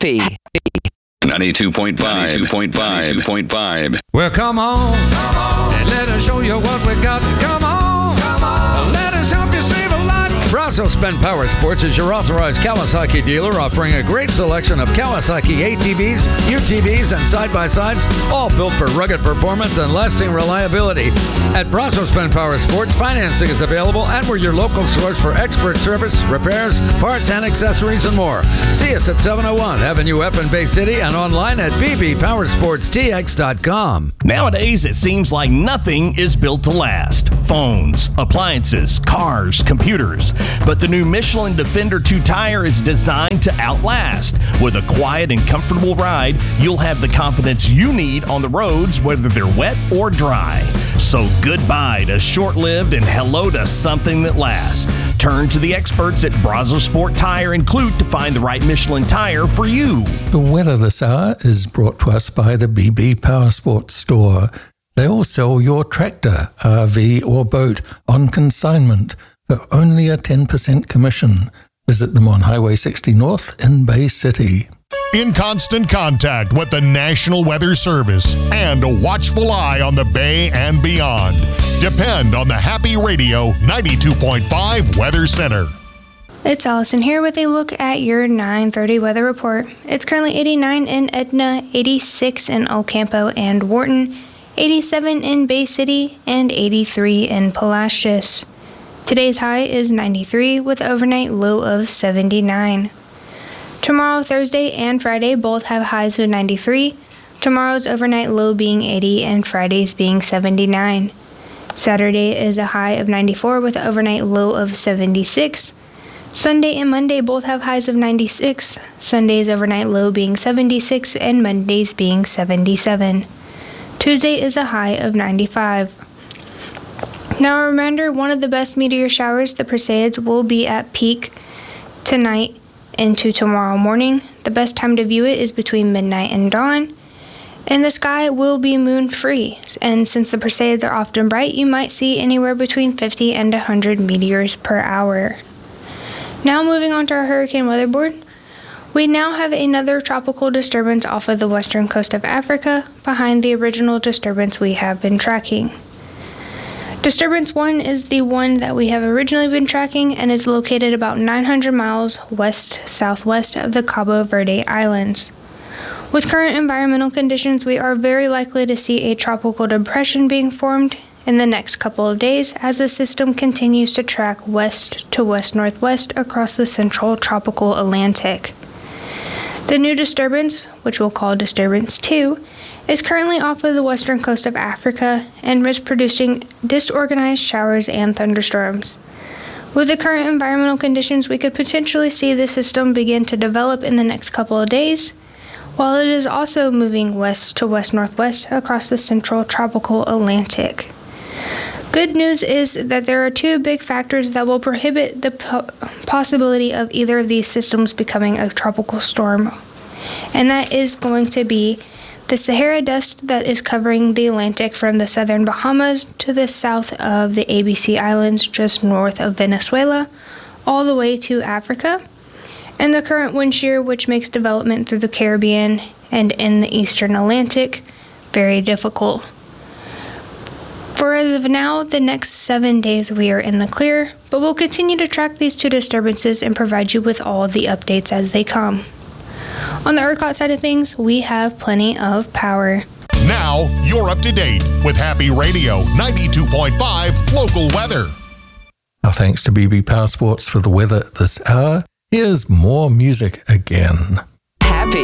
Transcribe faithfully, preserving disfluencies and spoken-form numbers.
Happy. ninety-two point five. ninety-two point five. ninety-two point five. Well, come on, come on, and let us show you what we got. Come on, come on, let us help you save a lot. Brazos Bend Power Sports is your authorized Kawasaki dealer, offering a great selection of Kawasaki A T Vs, U T Vs, and side-by-sides, all built for rugged performance and lasting reliability. At Brazos Bend Power Sports, financing is available, and we're your local source for expert service, repairs, parts, and accessories, and more. See us at seven oh one Avenue F in Bay City and online at b b powersports t x dot com. Nowadays, it seems like nothing is built to last. Phones, appliances, cars, computers. But the new Michelin Defender two tire is designed to outlast. With a quiet and comfortable ride, you'll have the confidence you need on the roads, whether they're wet or dry. So goodbye to short-lived and hello to something that lasts. Turn to the experts at Brazos Sport Tire and Clute to find the right Michelin tire for you. The weather this hour is brought to us by the B B Power Sports Store. They will sell your tractor, R V or boat on consignment for only a ten percent commission. Visit them on Highway sixty North in Bay City. In constant contact with the National Weather Service and a watchful eye on the Bay and beyond. Depend on the Happy Radio ninety-two point five Weather Center. It's Allison here with a look at your nine thirty weather report. It's currently eighty-nine in Edna, eighty-six in El Campo and Wharton, eighty-seven in Bay City, and eighty-three in Palacios. Today's high is ninety-three with overnight low of seventy-nine. Tomorrow, Thursday, and Friday both have highs of ninety-three. Tomorrow's overnight low being eighty and Friday's being seventy-nine. Saturday is a high of ninety-four with an overnight low of seventy-six. Sunday and Monday both have highs of ninety-six. Sunday's overnight low being seventy-six and Monday's being seventy-seven. Tuesday is a high of ninety-five. Now a reminder, one of the best meteor showers, the Perseids, will be at peak tonight into tomorrow morning. The best time to view it is between midnight and dawn. And the sky will be moon-free. And since the Perseids are often bright, you might see anywhere between fifty and one hundred meteors per hour. Now moving on to our hurricane weather board. We now have another tropical disturbance off of the western coast of Africa behind the original disturbance we have been tracking. Disturbance one is the one that we have originally been tracking and is located about nine hundred miles west-southwest of the Cabo Verde Islands. With current environmental conditions, we are very likely to see a tropical depression being formed in the next couple of days as the system continues to track west to west-northwest across the central tropical Atlantic. The new disturbance, which we'll call Disturbance two, is currently off of the western coast of Africa and is producing disorganized showers and thunderstorms. With the current environmental conditions, we could potentially see the system begin to develop in the next couple of days, while it is also moving west to west-northwest across the central tropical Atlantic. Good news is that there are two big factors that will prohibit the po- possibility of either of these systems becoming a tropical storm, and that is going to be the Sahara dust that is covering the Atlantic from the southern Bahamas to the south of the A B C Islands just north of Venezuela, all the way to Africa, and the current wind shear, which makes development through the Caribbean and in the eastern Atlantic very difficult. For as of now, the next seven days we are in the clear, but we'll continue to track these two disturbances and provide you with all the updates as they come. On the ERCOT side of things, we have plenty of power. Now, you're up to date with Happy Radio ninety-two point five local weather. Our thanks to B B Power Sports for the weather this hour. Here's more music again.